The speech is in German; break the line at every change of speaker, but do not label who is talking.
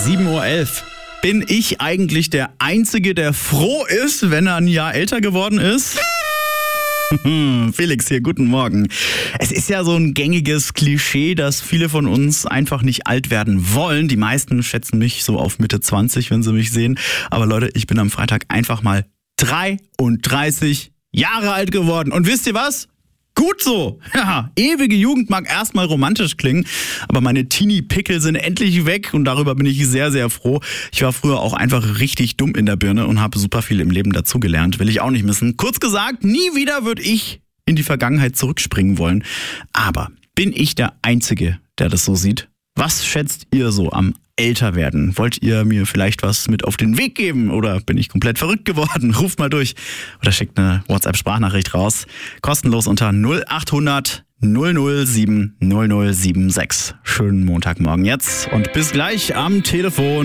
7:11 Uhr. Bin ich eigentlich der Einzige, der froh ist, wenn er ein Jahr älter geworden ist? Felix hier, guten Morgen. Es ist ja so ein gängiges Klischee, dass viele von uns einfach nicht alt werden wollen. Die meisten schätzen mich so auf Mitte 20, wenn sie mich sehen. Aber Leute, ich bin am Freitag einfach mal 33 Jahre alt geworden. Und wisst ihr was? Gut so. Ja, ewige Jugend mag erstmal romantisch klingen, aber meine Teenie-Pickel sind endlich weg und darüber bin ich sehr, sehr froh. Ich war früher auch einfach richtig dumm in der Birne und habe super viel im Leben dazugelernt. Will ich auch nicht missen. Kurz gesagt, nie wieder würde ich in die Vergangenheit zurückspringen wollen. Aber bin ich der Einzige, der das so sieht? Was schätzt ihr so am Älterwerden? Wollt ihr mir vielleicht was mit auf den Weg geben oder bin ich komplett verrückt geworden? Ruft mal durch oder schickt eine WhatsApp-Sprachnachricht raus. Kostenlos unter 0800 007 0076. Schönen Montagmorgen jetzt und bis gleich am Telefon.